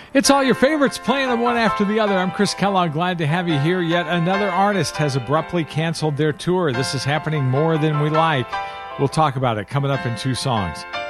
It's all your favorites playing them one after the other. I'm Chris Kellogg, glad to have you here. Yet another artist has abruptly canceled their tour. This is happening more than we like. We'll talk about it coming up in 2 songs.